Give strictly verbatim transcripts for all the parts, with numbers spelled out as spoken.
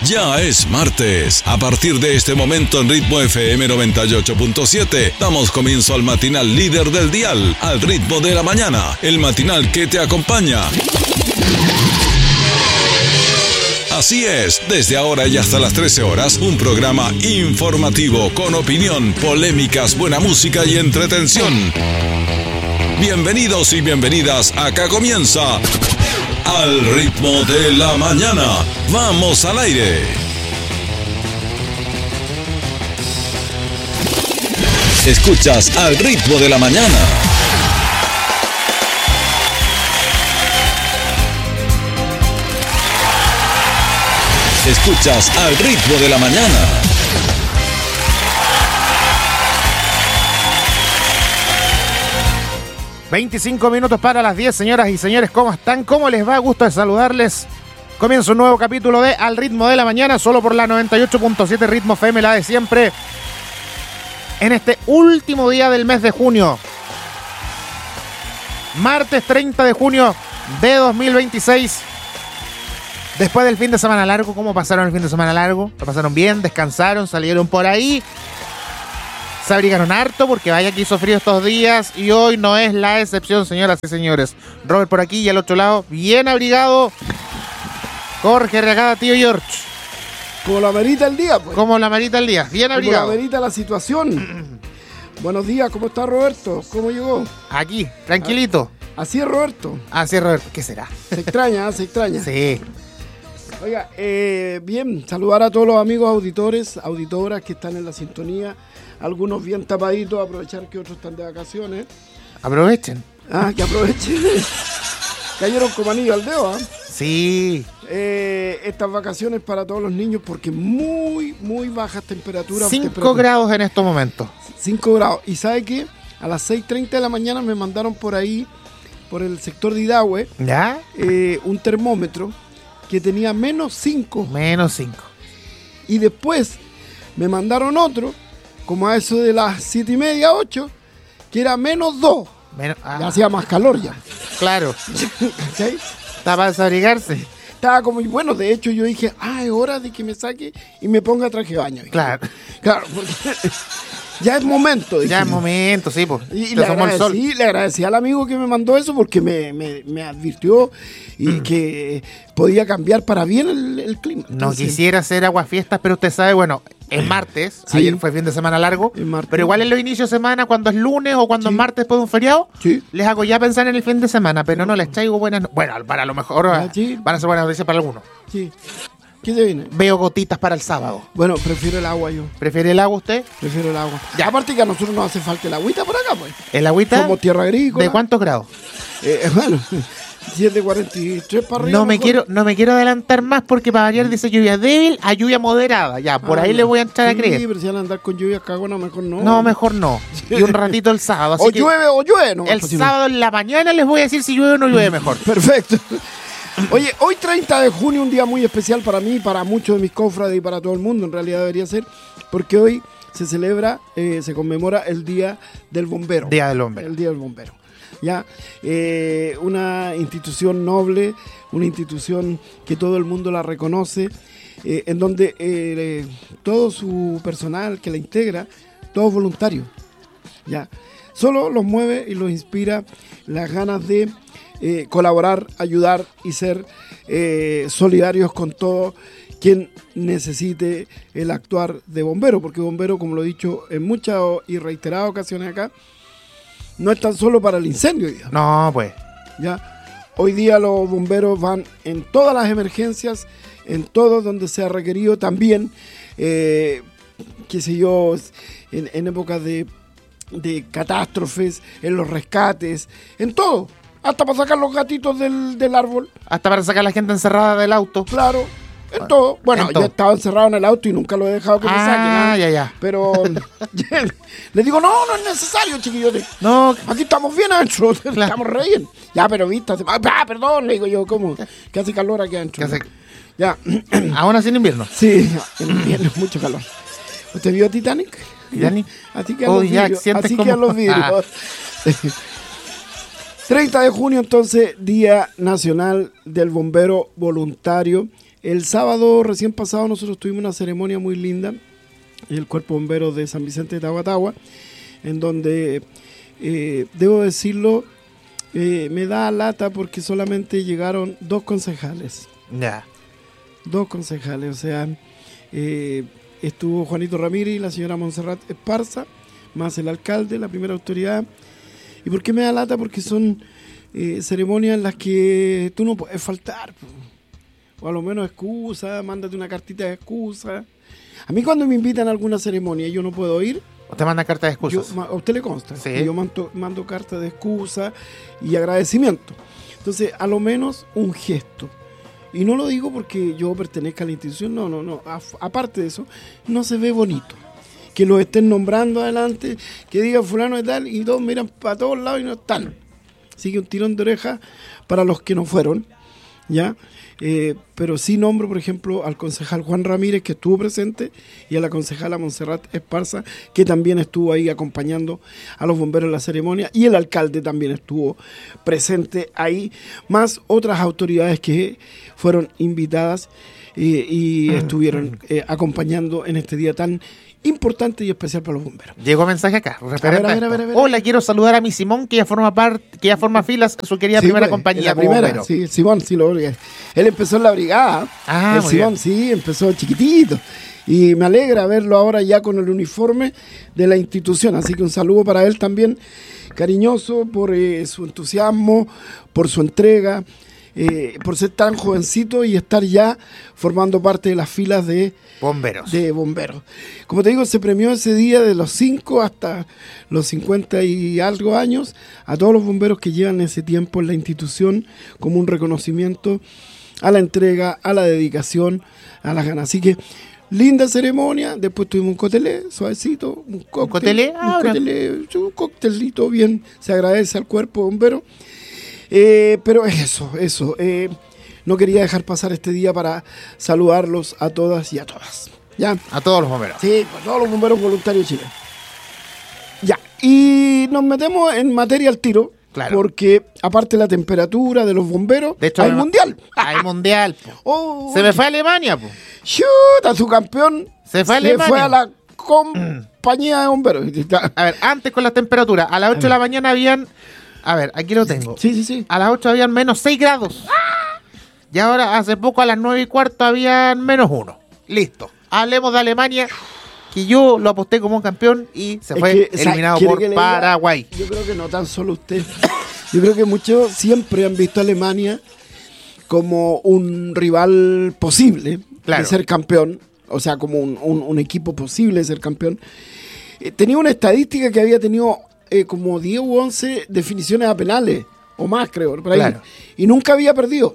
Ya es martes. A partir de este momento en Ritmo F M noventa y ocho punto siete damos comienzo al matinal líder del dial, al ritmo de la mañana, el matinal que te acompaña. Así es, desde ahora y hasta las trece horas, un programa informativo con opinión, polémicas, buena música y entretención. Bienvenidos y bienvenidas, acá comienza Al Ritmo de la Mañana. ¡Vamos al aire! Escuchas Al Ritmo de la Mañana. Escuchas Al Ritmo de la Mañana. veinticinco minutos para las diez, señoras y señores, ¿cómo están? ¿Cómo les va? Gusto de saludarles. Comienza un nuevo capítulo de Al Ritmo de la Mañana, solo por la noventa y ocho punto siete Ritmo F M, la de siempre. En este último día del mes de junio. Martes treinta de junio de dos mil veintiséis. Después del fin de semana largo, ¿cómo pasaron el fin de semana largo? ¿Lo pasaron bien? ¿Descansaron? ¿Salieron por ahí? Se abrigaron harto porque vaya que hizo frío estos días y hoy no es la excepción, señoras y señores. Robert por aquí y al otro lado, bien abrigado, Jorge Regada, tío George. Como la merita el día, pues. Como la merita el día, bien abrigado. Como la merita la situación. Buenos días, ¿cómo está Roberto? ¿Cómo llegó? Aquí, tranquilito. Así es Roberto. Así es Roberto, ¿qué será? Se extraña, ¿eh? Se extraña. Sí. Oiga, eh, bien, saludar a todos los amigos auditores, auditoras que están en la sintonía. Algunos bien tapaditos, aprovechar que otros están de vacaciones. Aprovechen. Ah, que aprovechen. Cayeron como anillo al dedo, ¿ah? ¿eh? Sí. Eh, estas vacaciones para todos los niños porque muy, muy bajas temperaturas. cinco grados en estos momentos. cinco grados. ¿Y sabe qué? A las seis treinta de la mañana me mandaron por ahí, por el sector de Idahue, ¿ya? Eh, un termómetro que tenía menos cinco. Menos cinco. Y después me mandaron otro, como a eso de las siete y media, ocho, que era menos dos. Menos, ah. Ya hacía más calor ya. Claro. ¿Sí? Está para desabrigarse. Estaba como, y bueno, de hecho yo dije, ah, es hora de que me saque y me ponga traje de baño. Dije. Claro. Claro, porque ya es momento. Dije. Ya es momento, sí, pues. Y, y le, agradecí, le agradecí al amigo que me mandó eso porque me, me, me advirtió y mm. que podía cambiar para bien el, el clima. Entonces, no quisiera hacer aguafiestas, pero usted sabe, bueno, es martes, sí. Ayer fue fin de semana largo, pero igual en los inicios de semana, cuando es lunes o cuando sí. es martes después de un feriado, sí. les hago ya pensar en el fin de semana, pero no les traigo buenas no- Bueno, para lo mejor ah, sí. van a ser buenas noticias para algunos. Sí. ¿Qué te viene? Veo gotitas para el sábado. Bueno, prefiero el agua yo. ¿Prefiere el agua usted? Prefiero el agua. Ya. Aparte que a nosotros nos hace falta el agüita por acá, pues. ¿El agüita? Como tierra agrícola. ¿De cuántos grados? Eh, bueno, siete cuarenta y tres para arriba. No me, quiero, no me quiero adelantar más porque para variar dice lluvia débil a lluvia moderada. Ya, por ah, ahí no. le voy a entrar sí, a creer. Sí, pero si van a andar con lluvias cagona, mejor no. No, mejor no. Y un ratito el sábado. Así o que llueve o llueve. No, el sábado en la mañana les voy a decir si llueve o no llueve mejor. Perfecto. Oye, hoy treinta de junio, un día muy especial para mí, para muchos de mis cofrades y para todo el mundo, en realidad debería ser, porque hoy se celebra, eh, se conmemora el Día del Bombero. Día del Bombero. El Día del Bombero. Ya, eh, una institución noble, una institución que todo el mundo la reconoce, eh, en donde eh, todo su personal que la integra, todos voluntarios. Ya, solo los mueve y los inspira las ganas de Eh, colaborar, ayudar y ser eh, solidarios con todo quien necesite el actuar de bombero, porque bombero, como lo he dicho en muchas y reiteradas ocasiones acá, no es tan solo para el incendio. Ya. No, pues. Ya. Hoy día los bomberos van en todas las emergencias, en todo donde sea requerido, también, eh, qué sé yo, en, en épocas de, de catástrofes, en los rescates, en todo. Hasta para sacar los gatitos del, del árbol. Hasta para sacar a la gente encerrada del auto. Claro, en bueno, todo. Bueno, en yo todo. Estaba encerrado en el auto y nunca lo he dejado que ah, me saquen. Ah, ya, ya. Pero le digo, no, no es necesario, chiquillote. No. Aquí estamos bien adentro, claro. Estamos re bien. Ya, pero viste, ah, perdón, le digo yo, ¿cómo? Que hace calor aquí adentro. Hace... Ya. ¿Aún así en invierno? Sí, en invierno, mucho calor. ¿Usted vio Titanic? Titanic. Así que a oh, los ya, vidrios. Así como... que a los vidrios. treinta de junio, entonces, Día Nacional del Bombero Voluntario. el sábado recién pasado nosotros tuvimos una ceremonia muy linda en el Cuerpo Bombero de San Vicente de Tahuatahua, en donde, eh, debo decirlo, eh, me da lata porque solamente llegaron dos concejales. Ya. Dos concejales, o sea, eh, estuvo Juanito Ramírez y la señora Montserrat Esparza, más el alcalde, la primera autoridad. ¿Y por qué me da lata? Porque son eh, ceremonias en las que tú no puedes faltar. O a lo menos excusa, mándate una cartita de excusa. A mí cuando me invitan a alguna ceremonia y yo no puedo ir, Usted manda carta de excusas. yo, a usted le consta, Sí. que yo mando, mando cartas de excusa y agradecimiento. Entonces, a lo menos un gesto. Y no lo digo porque yo pertenezca a la institución, no, no, no. A, aparte de eso, no se ve bonito. Que lo estén nombrando adelante, que diga fulano y tal, y todos miran para todos lados y no están. Así que un tirón de oreja para los que no fueron, ¿ya? Eh, pero sí nombro, por ejemplo, al concejal Juan Ramírez, que estuvo presente, y a la concejala Montserrat Esparza, que también estuvo ahí acompañando a los bomberos en la ceremonia, y el alcalde también estuvo presente ahí, más otras autoridades que fueron invitadas eh, y estuvieron eh, acompañando en este día tan importante y especial para los bomberos. Llegó mensaje acá. referente A ver, a a ver, esto. a ver, a ver. Hola, quiero saludar a mi Simón, que ya forma parte, que ya forma filas, su querida Sí, primera pues, compañía. la como primera, bombero. sí, el Simón, sí, lo Él empezó en la brigada. Ah, el muy Simón, bien. sí, empezó chiquitito. Y me alegra verlo ahora ya con el uniforme de la institución. Así que un saludo para él también, cariñoso por eh, su entusiasmo, por su entrega, eh, por ser tan jovencito y estar ya formando parte de las filas de Bomberos. de bomberos. Como te digo, se premió ese día de los cinco hasta los cincuenta y algo años a todos los bomberos que llevan ese tiempo en la institución como un reconocimiento a la entrega, a la dedicación, a las ganas. Así que linda ceremonia. Después tuvimos un cotelé suavecito, un cóctel, cotelé? Ah, un, ahora. cotelé, un coctelito bien. Se agradece al cuerpo bombero. Eh, pero es eso, eso. Eh, No quería dejar pasar este día para saludarlos a todas y a todas. ¿Ya? A todos los bomberos. Sí, pues todos los bomberos voluntarios chilenos. Ya. Y nos metemos en materia al tiro. Claro. Porque aparte de la temperatura de los bomberos, De hecho, hay me- mundial. Hay mundial. po. Oh, Se me fue a Alemania, po. Chuta, su campeón Se fue a Alemania. fue a la compañía de bomberos. A ver, antes con las temperaturas, a las ocho de la mañana habían... A ver, aquí lo tengo. Sí, sí, sí. A las ocho habían menos seis grados. Y ahora, hace poco, a las nueve y cuarto, habían menos uno. Listo. Hablemos de Alemania, que yo lo aposté como un campeón y se Es fue que, o sea, eliminado ¿quiere por que le diga? Paraguay. Yo creo que no tan solo usted. Yo creo que muchos siempre han visto a Alemania como un rival posible Claro. de ser campeón. O sea, como un, un- un equipo posible de ser campeón. Eh, tenía una estadística que había tenido eh, como diez u once definiciones a penales, o más creo, por ahí. Claro. Y nunca había perdido.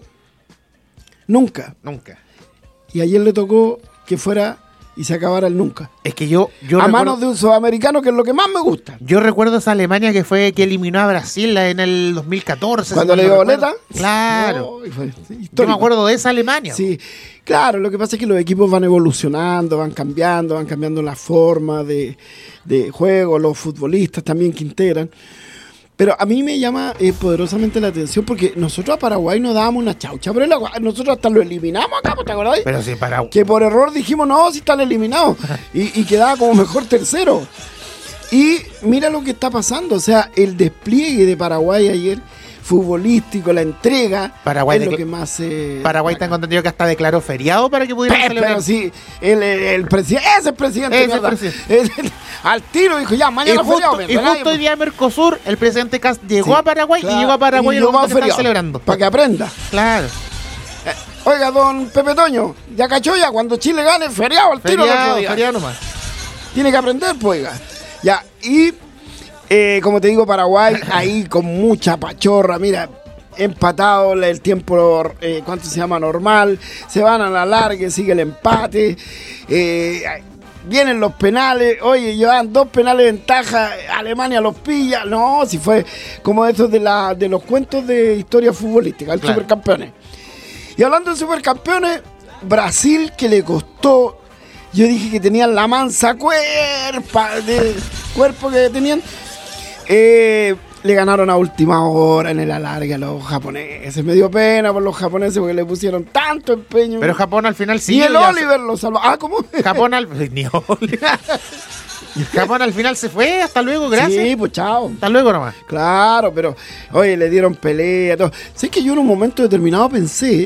Nunca. Nunca. Y ayer le tocó que fuera y se acabara el nunca. Es que yo... yo a recuerdo- manos de un sudamericano, que es lo que más me gusta. Yo recuerdo esa Alemania que fue que eliminó a Brasil en el dos mil catorce. Cuando si le mal dio no recuerdo. boleta. Claro. No, y fue Yo histórico. me acuerdo de esa Alemania. Sí, claro, lo que pasa es que los equipos van evolucionando, van cambiando, van cambiando la forma de, de juego, los futbolistas también que integran. Pero a mí me llama eh, poderosamente la atención porque nosotros a Paraguay nos dábamos una chaucha, pero el agua- nosotros hasta lo eliminamos acá, ¿te acordás? Pero sí, Paraguay. Que por error dijimos, no, si están eliminados. Y, y quedaba como mejor tercero. Y mira lo que está pasando, o sea, el despliegue de Paraguay ayer, futbolístico, la entrega, Paraguay es lo decla- que más se... Paraguay tengo entendido que hasta declaró feriado para que pudieran Pe- celebrar. Pero sí, el, el, el presidente, ese es el presidente, Ese es el ¿verdad? presidente. El- al tiro dijo, ya, Y mañana feriado. justo, y justo hoy día Mercosur, el presidente Cast llegó Sí, a Paraguay claro, y llegó a Paraguay y, llegó lo a están feriado, celebrando. para que aprenda. Claro. Oiga, don Pepe Toño, ya cachó ya, cuando Chile gane, feriado al tiro el otro Feriado, día. feriado nomás. Tiene que aprender, pues, oiga. Ya, y eh, como te digo, Paraguay ahí con mucha pachorra, mira, empatado el tiempo, eh, ¿cuánto se llama? Normal, se van a la larga, sigue el empate, eh, vienen los penales, oye, llevan dos penales de ventaja, Alemania los pilla, no, si fue como esos de, la, de los cuentos de historia futbolística, el Claro. supercampeones. Y hablando de supercampeones, Brasil, que le costó, yo dije que tenían la mansa cuerpa de cuerpo que tenían, eh, le ganaron a última hora en el alargue a los japoneses. Me dio pena por los japoneses porque le pusieron tanto empeño. Pero Japón al final sí. Y el ya Oliver lo salvó. Ah, ¿cómo? Japón al... Ni Oliver. Japón al final se fue. Hasta luego, gracias. Sí, pues chao. Hasta luego nomás. Claro, pero, oye, le dieron pelea, todo. Sé que yo en un momento determinado pensé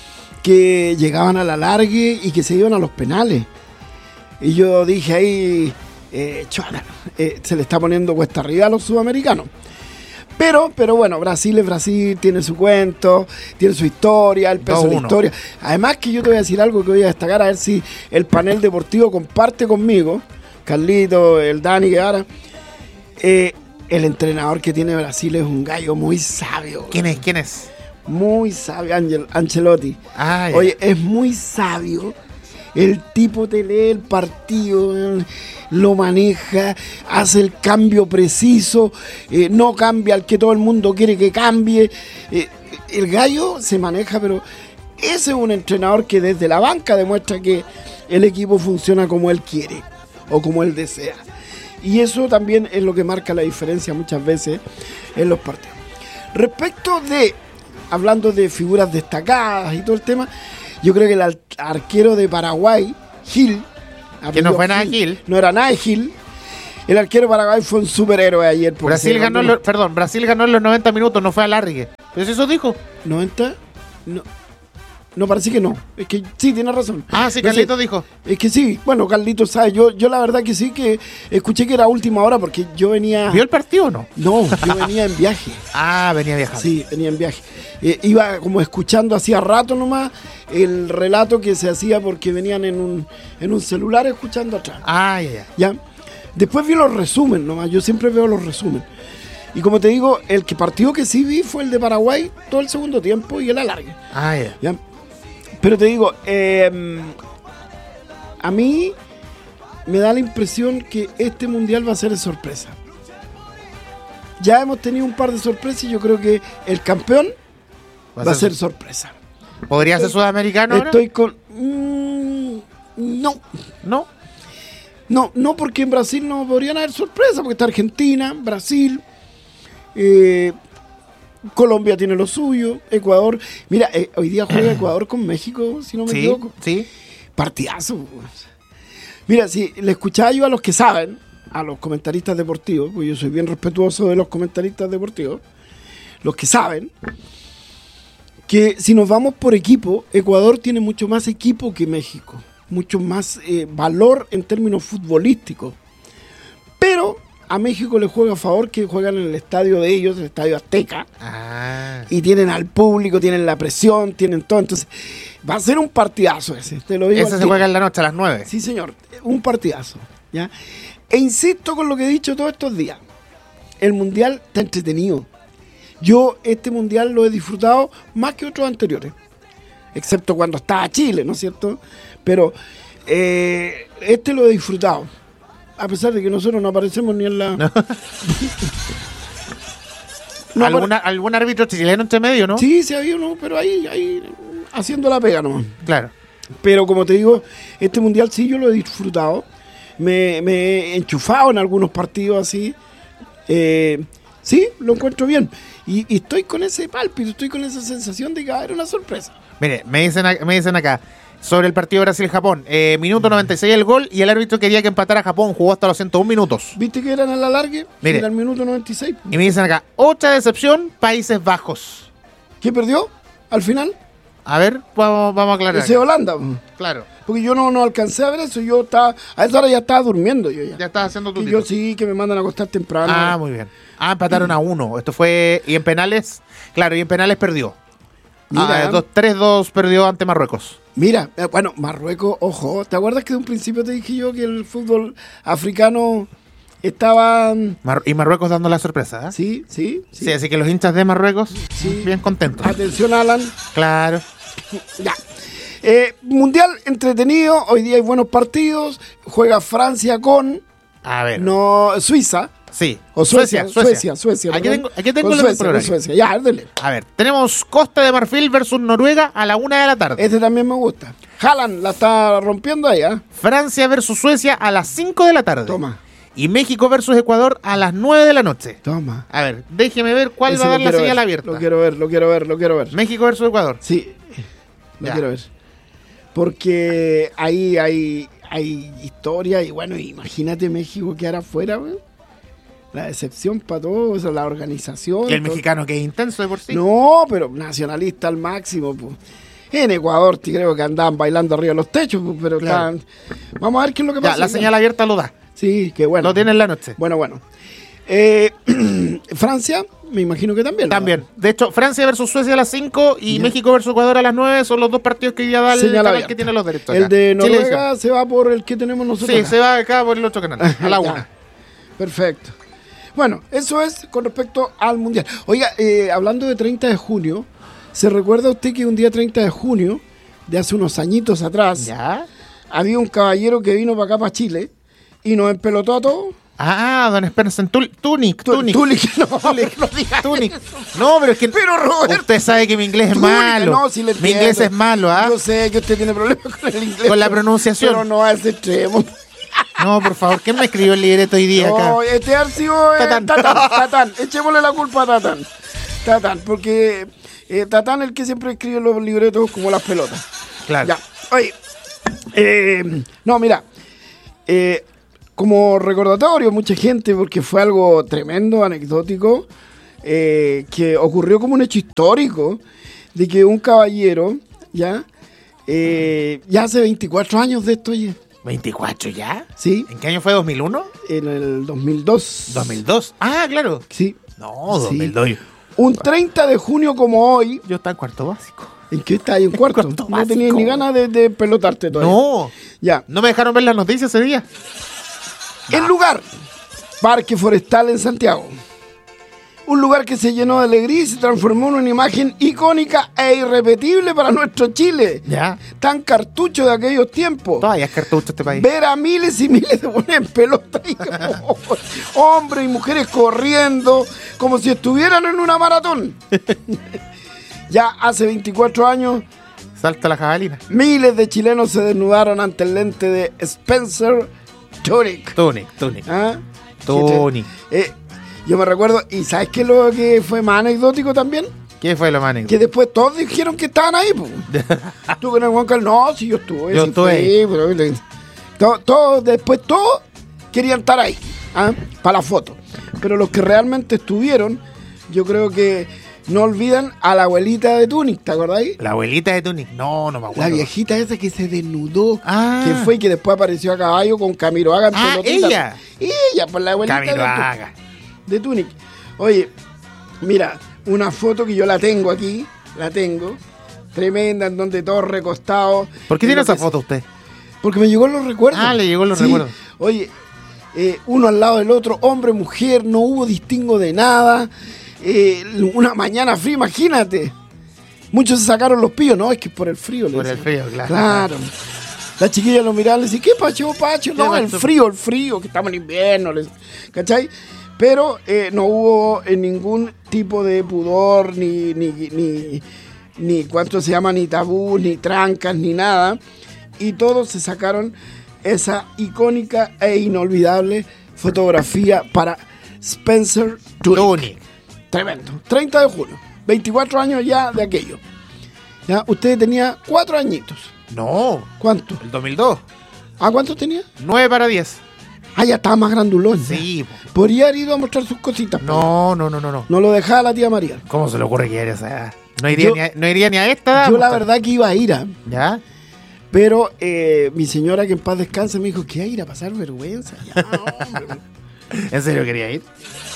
que llegaban al alargue y que se iban a los penales. Y yo dije ahí, eh, chuala, eh, se le está poniendo cuesta arriba a los sudamericanos. Pero, pero bueno, Brasil es Brasil, tiene su cuento, tiene su historia, el peso de la historia. Además que yo te voy a decir algo que voy a destacar, a ver si el panel deportivo comparte conmigo, Carlito, el Dani Guevara. Eh, el entrenador que tiene Brasil es un gallo muy sabio. ¿Quién es? ¿Quién es? Muy sabio, Angel, Ancelotti. Ah, ya. Oye, es muy sabio. El tipo te lee el partido, lo maneja, hace el cambio preciso, eh, no cambia al que todo el mundo quiere que cambie. Eh, el gallo se maneja, pero ese es un entrenador que desde la banca demuestra que el equipo funciona como él quiere o como él desea. Y eso también es lo que marca la diferencia muchas veces en los partidos. Respecto de, hablando de figuras destacadas y todo el tema, yo creo que el al- arquero de Paraguay, Gil, Que no fue nada Gil. no era nada de Gil, el arquero de Paraguay fue un superhéroe ayer. porque Brasil se ganó, en mandó los- perdón, Brasil ganó en los noventa minutos, no fue alargue. Pero eso dijo. noventa, no, no parece que no, es que sí, tiene razón. Ah, sí, No sé, Carlitos dijo. es que sí, bueno, Carlitos sabe, yo, yo la verdad que sí, que escuché que era última hora porque yo venía... ¿Vio el partido o no? No, yo venía en viaje. Ah, venía viajando. Sí, venía en viaje. Eh, iba como escuchando hacía rato nomás el relato que se hacía porque venían en un, en un celular escuchando atrás. Ah, ya, ya. ¿Ya? Después vi los resúmenes nomás, yo siempre veo los resúmenes. Y como te digo, el que partido que sí vi fue el de Paraguay todo el segundo tiempo y el alargue. Ah, ya. ¿Ya? Pero te digo, eh, a mí me da la impresión que este mundial va a ser de sorpresa. Ya hemos tenido un par de sorpresas y yo creo que el campeón va a ser sorpresa. ¿Podría ser sudamericano ahora? Estoy con... mm, no, ¿No? no, no, porque en Brasil no podrían haber sorpresas, porque está Argentina, Brasil, eh, Colombia tiene lo suyo, Ecuador. Mira, eh, hoy día juega Ecuador con México, si no me Sí, equivoco. sí. Partidazo. Pues. Mira, si le escuchaba yo a los que saben, a los comentaristas deportivos, porque yo soy bien respetuoso de los comentaristas deportivos, los que saben, que si nos vamos por equipo, Ecuador tiene mucho más equipo que México, mucho más eh, valor en términos futbolísticos. Pero a México le juega a favor que juegan en el estadio de ellos, el Estadio Azteca, Ah. y tienen al público, tienen la presión, tienen todo. Entonces, va a ser un partidazo ese, te lo digo. Ese al se tiro. juega en la noche a las nueve. Sí, señor, un partidazo, ¿ya? E insisto con lo que he dicho todos estos días. El Mundial está entretenido. Yo este Mundial lo he disfrutado más que otros anteriores. Excepto cuando estaba Chile, ¿no es cierto? Pero eh, este lo he disfrutado. A pesar de que nosotros no aparecemos ni en la... No. No apare- ¿Alguna, ¿Algún árbitro chileno entre medio, no? Sí, sí había uno, pero ahí, ahí haciendo la pega nomás. Claro. Pero como te digo, este mundial sí yo lo he disfrutado. Me, me he enchufado en algunos partidos así. Eh, sí, lo encuentro bien. Y, y estoy con ese pálpito, estoy con esa sensación de que va a haber una sorpresa. Mire, me dicen, a- me dicen acá, sobre el partido Brasil-Japón, eh, minuto noventa y seis el gol y el árbitro quería que empatara Japón, jugó hasta los ciento uno minutos. ¿Viste que eran a la largue? Mire. Era el minuto noventa y seis. Y me dicen acá, otra decepción, Países Bajos. ¿Qué perdió al final? A ver, vamos, vamos a aclarar. Ese acá. Holanda. Claro, Porque yo no, no alcancé a ver eso. Yo estaba, a esa hora ya estaba durmiendo yo ya. ya estás haciendo tu Que yo título. sí, que me mandan a acostar temprano. Ah, muy bien. Ah, empataron a uno. Esto fue. Y en penales, claro, y en penales perdió. Mira. Ah, dos, tres dos perdió ante Marruecos. Mira, eh, bueno, Marruecos, ojo, ¿te acuerdas que de un principio te dije yo que el fútbol africano estaba... mm, Mar- y Marruecos dando la sorpresa, ¿eh? Sí, sí, sí. Sí, así que los hinchas de Marruecos, Sí. bien contentos. Atención, Alan. Claro. Ya. Eh, mundial entretenido, hoy día hay buenos partidos, juega Francia con A ver. no Suiza, Sí. o Suecia, Suecia, Suecia. Aquí perdón. tengo, aquí tengo Con el Suecia, con programa. Suecia. Ya, dale. A ver, tenemos Costa de Marfil versus Noruega a la una de la tarde. Este también me gusta. Haaland la está rompiendo ahí, ¿ah? Francia versus Suecia a las cinco de la tarde. Toma. Y México versus Ecuador a las nueve de la noche. Toma. A ver, déjeme ver cuál Ese va a dar lo la quiero señal ver, abierta. Lo quiero ver, lo quiero ver, lo quiero ver. México versus Ecuador. Sí, lo Ya. quiero ver. Porque ahí hay, hay historia y bueno, imagínate México quedar afuera, weón. La decepción para todos, la organización. Y el todo. mexicano que es intenso de por sí. No, pero nacionalista al máximo, pues. En Ecuador te creo que andaban bailando arriba de los techos, pues, pero Claro. estaban... Vamos a ver qué es lo que Ya, pasa. la señal abierta lo da. Sí, que bueno. Lo tiene en la noche. Bueno, bueno. Eh, Francia, me imagino que también. ¿no? También. De hecho, Francia versus Suecia a las cinco y Ya. México versus Ecuador a las nueve son los dos partidos que hoy día da el Señal canal abierta. que tiene los derechos. El acá. de Noruega Chilevisión. se va por el que tenemos nosotros. Sí, acá. se va acá por el otro canal, a la Ya. una. Perfecto. Bueno, eso es con respecto al Mundial. Oiga, eh, hablando de treinta de junio, ¿se recuerda usted que un día treinta de junio, de hace unos añitos atrás, ¿Ya? había un caballero que vino para acá, para Chile, y nos empelotó a todos? Ah, don Spencer, Tul- Tunic, Tu- Tunic. Tunic, no, no diga Tunic. eso. No, pero es que Pero, Roberto, usted sabe que mi inglés es Tunic, malo. no, sí le mi entiendo. inglés es malo, ¿ah? Yo sé que usted tiene problemas con el inglés. Con la pronunciación. Pero no a ese extremo. No, por favor, ¿quién me escribió el libreto hoy día acá? No, este ha sido eh, Tatán. Tatán. Tatán, echémosle la culpa a Tatán. Tatán, porque eh, Tatán es el que siempre escribe los libretos como las pelotas. Claro. Ya, oye, eh, no, mira, eh, como recordatorio, mucha gente, porque fue algo tremendo, anecdótico, eh, que ocurrió como un hecho histórico, de que un caballero, ya, eh, ya hace veinticuatro años de esto, oye, ¿veinticuatro ya? sí, ¿En qué año fue? ¿dos mil uno? en el dos mil dos. ¿dos mil dos? Ah, claro. Sí. No, Sí. dos mil dos. Un treinta de junio como hoy, Yo estaba en cuarto básico. ¿en qué está ahí? En cuarto. Cuarto No tenías básico. ni ganas de, de pelotarte todavía. No, Ya. no me dejaron ver las noticias ese día. El lugar, Parque Forestal en Santiago. Un lugar que se llenó de alegría y se transformó en una imagen icónica e irrepetible para nuestro Chile. Ya. Tan cartucho de aquellos tiempos. Todavía es cartucho este país. Ver a miles y miles de poner en pelota y hombres y mujeres corriendo como si estuvieran en una maratón. Ya hace veinticuatro años, Salta la jabalina. miles de chilenos se desnudaron ante el lente de Spencer Tunic. Tunic, Tunic. ¿Ah? Tunic. Eh, yo me recuerdo, y ¿sabes qué es lo que fue más anecdótico también? ¿Qué fue lo más Que anécdota? después todos dijeron que estaban ahí, pues. Tú con el Juan Carlos, no, si yo estuve. Yo sí estuve fui, pero- todo, todo- después todos querían estar ahí, ¿ah? Para la foto. Pero los que realmente estuvieron, yo creo que no olvidan a la abuelita de Tunic, ¿te acordáis? La abuelita de Tunic. No, no me acuerdo. La viejita esa que se desnudó, Ah. que fue y que después apareció a caballo con Camiroaga en Ah, pelotita. ella. Ella, pues la abuelita de Tunic. Camiroaga. de Tunic. Oye, mira, una foto que yo la tengo aquí, la tengo, tremenda, en donde todos recostados. ¿Por qué En tiene lo esa que foto usted? se- Porque me llegó en los recuerdos. Ah, le llegó en los Sí. recuerdos. Oye, eh, uno al lado del otro, hombre, mujer, no hubo distingo de nada. Eh, una mañana fría, imagínate. Muchos se sacaron los pillos, no, es que por el frío. le Por el decían. frío, claro. Claro. La chiquilla lo miraba y le decía, ¿qué pacho, pacho? No, ¿Qué el pacho? frío, el frío, que estamos en invierno. les- ¿Cachai? Pero eh, no hubo eh, ningún tipo de pudor, ni, ni, ni, ni cuánto se llama, ni tabú, ni trancas, ni nada. Y todos se sacaron esa icónica e inolvidable fotografía para Spencer Tunic. Tunic. Tremendo. treinta de junio. veinticuatro años ya de aquello. Ya, usted tenía cuatro añitos. No, ¿Cuánto? el dos mil dos. ¿Ah, cuánto tenía? nueve para diez. Ah, ya estaba más grandulón. ya. Sí. po. Podría haber ido a mostrar sus cositas. po. No, no, no, no, no. No lo dejaba la tía María. ¿Cómo se le ocurre que ir a esa edad? No iría, Yo- ni, a, no iría ni a esta edad. Yo la pues, verdad que iba a ir, ¿ah? ¿Ya? Pero eh, mi señora, que en paz descanse, me dijo que iba a ir a pasar vergüenza. Ya, hombre. ¿En serio quería ir?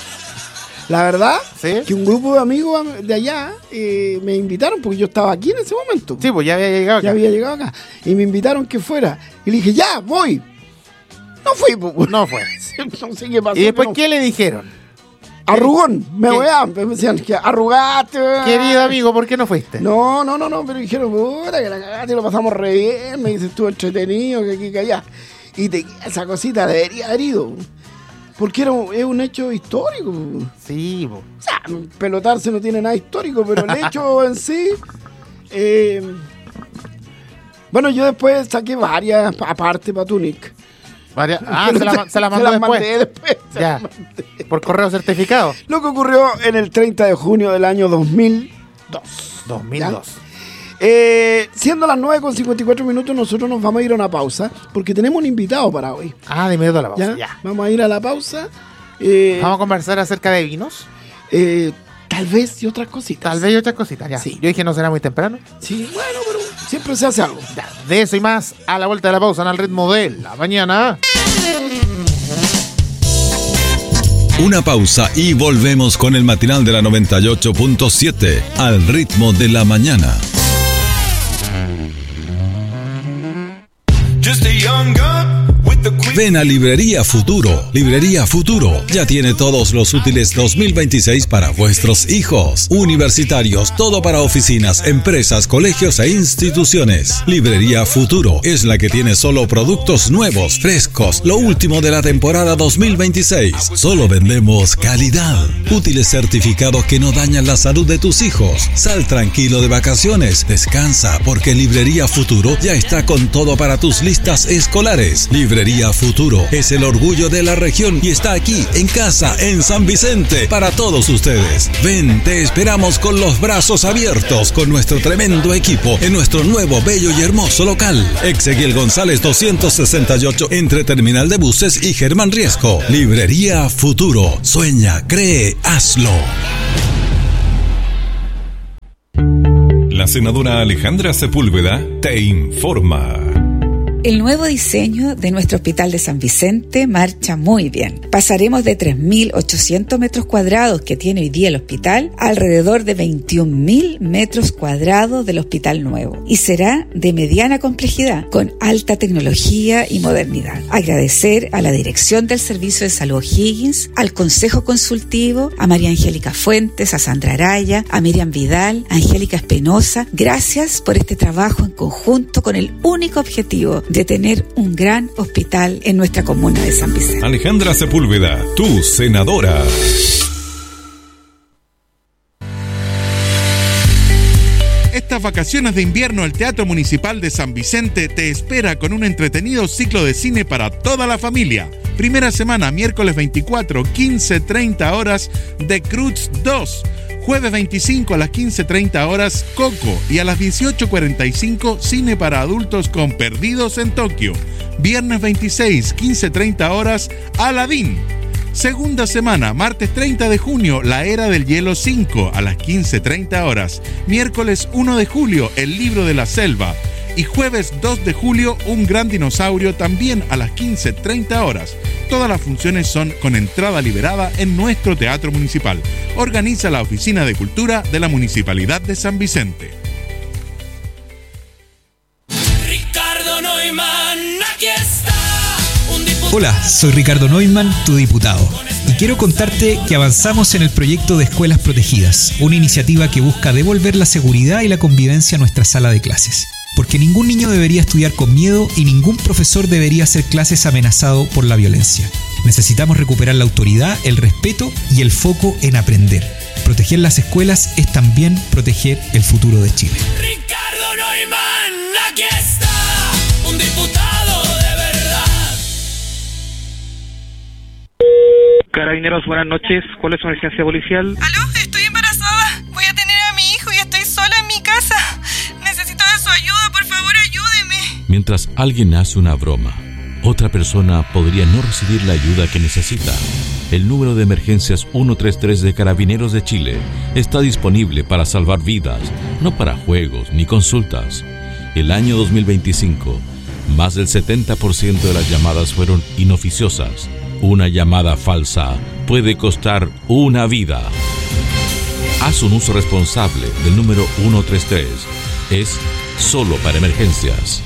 La verdad, Sí. que un grupo de amigos de allá eh, me invitaron, porque yo estaba aquí en ese momento. Sí, pues ya había llegado. Ya acá. había llegado acá. Y me invitaron que fuera. Y le dije, ya, voy. No fui, pues. No fue. No sé qué pasó. ¿Y después que no- qué le dijeron? Arrugón, me ¿Qué? weaban. Me decían que arrugaste. weón. Querido amigo, ¿por qué no fuiste? No, no, no, no, pero dijeron, puta, que la cagaste, lo pasamos re bien. Me dice, estuvo entretenido, que aquí, que allá. Y te, esa cosita debería haber ido. Porque era un, es un hecho histórico. O Sí, po. sea, pelotarse no tiene nada histórico, pero el hecho en sí. eh, bueno, yo después saqué varias aparte para Tunic. Varia- Ah, se la, se la mandó Se las después. mandé después. se Ya. las mandé. Por correo certificado. Lo que ocurrió en el treinta de junio del año dos mil dos. dos mil dos. Eh, siendo las nueve con cincuenta y cuatro minutos, nosotros nos vamos a ir a una pausa porque tenemos un invitado para hoy. Ah, de inmediato a la pausa. ¿Ya? Ya. Vamos a ir a la pausa. Eh, Vamos a conversar acerca de vinos. eh, tal vez y otras cositas. Tal vez y otras cositas. Ya. Sí. Yo dije no será muy temprano. Sí, bueno, pero siempre se hace algo. Ya. De eso y más a la vuelta de la pausa en Al Ritmo de la Mañana. Una pausa y volvemos con el matinal de la noventa y ocho punto siete, Al Ritmo de la Mañana. Just a young gun with the quick. Ven a Librería Futuro. Librería Futuro ya tiene todos los útiles dos mil veintiséis para vuestros hijos. Universitarios, todo para oficinas, empresas, colegios e instituciones. Librería Futuro es la que tiene solo productos nuevos, frescos, lo último de la temporada dos mil veintiséis. Solo vendemos calidad. Útiles certificados que no dañan la salud de tus hijos. Sal tranquilo de vacaciones. Descansa porque Librería Futuro ya está con todo para tus listas escolares. Librería Futuro es el orgullo de la región y está aquí en casa en San Vicente para todos ustedes. Ven, te esperamos con los brazos abiertos con nuestro tremendo equipo en nuestro nuevo, bello y hermoso local. Exequiel González doscientos sesenta y ocho entre Terminal de Buses y Germán Riesco. Librería Futuro. Sueña, cree, hazlo. La senadora Alejandra Sepúlveda te informa. El nuevo diseño de nuestro Hospital de San Vicente marcha muy bien. Pasaremos de tres mil ochocientos metros cuadrados que tiene hoy día el hospital a alrededor de veintiún mil metros cuadrados del hospital nuevo. Y será de mediana complejidad, con alta tecnología y modernidad. Agradecer a la Dirección del Servicio de Salud O'Higgins, al Consejo Consultivo, a María Angélica Fuentes, a Sandra Araya, a Miriam Vidal, a Angélica Espinosa. Gracias por este trabajo en conjunto con el único objetivo de tener un gran hospital en nuestra comuna de San Vicente. Alejandra Sepúlveda, tu senadora. Estas vacaciones de invierno, el Teatro Municipal de San Vicente te espera con un entretenido ciclo de cine para toda la familia. Primera semana, miércoles veinticuatro, quince treinta horas, The Cruz dos. Jueves veinticinco a las quince treinta horas, Coco. Y a las dieciocho cuarenta y cinco, cine para adultos con Perdidos en Tokio. Viernes veintiséis, quince treinta horas, Aladdin. Segunda semana, martes treinta de junio, La Era del Hielo cinco a las quince treinta horas. Miércoles uno de julio, El Libro de la Selva. Y jueves dos de julio, Un Gran Dinosaurio, también a las quince treinta horas. Todas las funciones son con entrada liberada en nuestro Teatro Municipal. Organiza la Oficina de Cultura de la Municipalidad de San Vicente. Ricardo Neumann, aquí está. Un diputado. Hola, soy Ricardo Neumann, tu diputado. Y quiero contarte que avanzamos en el proyecto de Escuelas Protegidas, una iniciativa que busca devolver la seguridad y la convivencia a nuestra sala de clases. Porque ningún niño debería estudiar con miedo y ningún profesor debería hacer clases amenazado por la violencia. Necesitamos recuperar la autoridad, el respeto y el foco en aprender. Proteger las escuelas es también proteger el futuro de Chile. Ricardo Neumann, aquí está. Un diputado de verdad. Carabineros, buenas noches. ¿Cuál es su emergencia policial? ¿Aló? Estoy embarazada. Voy a tener a mi hijo y estoy sola en mi casa. Necesito de su ayuda, por favor, ayúdeme. Mientras alguien hace una broma, otra persona podría no recibir la ayuda que necesita. El número de emergencias ciento treinta y tres de Carabineros de Chile está disponible para salvar vidas, no para juegos ni consultas. El año dos mil veinticinco, más del setenta por ciento de las llamadas fueron inoficiosas. Una llamada falsa puede costar una vida. Haz un uso responsable del número ciento treinta y tres. Es solo para emergencias.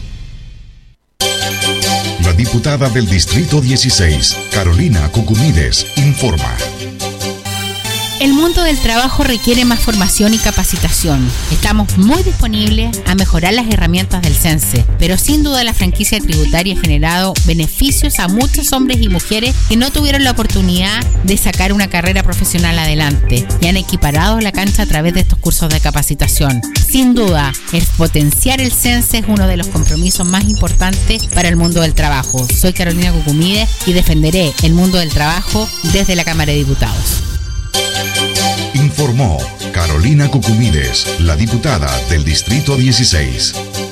La diputada del Distrito dieciséis, Carolina Cucumides, informa. El mundo del trabajo requiere más formación y capacitación. Estamos muy disponibles a mejorar las herramientas del Sense, pero sin duda la franquicia tributaria ha generado beneficios a muchos hombres y mujeres que no tuvieron la oportunidad de sacar una carrera profesional adelante y han equiparado la cancha a través de estos cursos de capacitación. Sin duda, el potenciar el Sense es uno de los compromisos más importantes para el mundo del trabajo. Soy Carolina Cucumides y defenderé el mundo del trabajo desde la Cámara de Diputados. Informó Carolina Cucumides, la diputada del Distrito dieciséis.